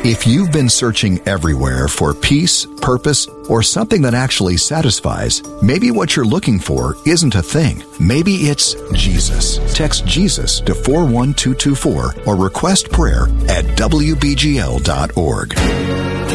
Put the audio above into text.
If you've been searching everywhere for peace, purpose, or something that actually satisfies, maybe what you're looking for isn't a thing. Maybe it's Jesus. Text Jesus to 41224 or request prayer at wbgl.org.